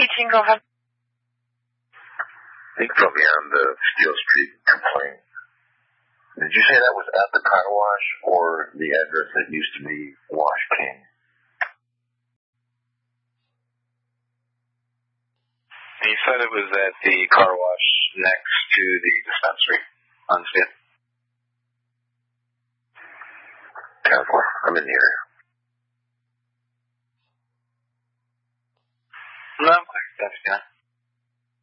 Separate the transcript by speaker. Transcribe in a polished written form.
Speaker 1: 18, go ahead.
Speaker 2: I think from beyond the Steel Street complaint. Did you say that was at the car wash or the address that used to be Wash King?
Speaker 3: He said it was at the car wash next to the dispensary on Steel.
Speaker 2: I'm in the area.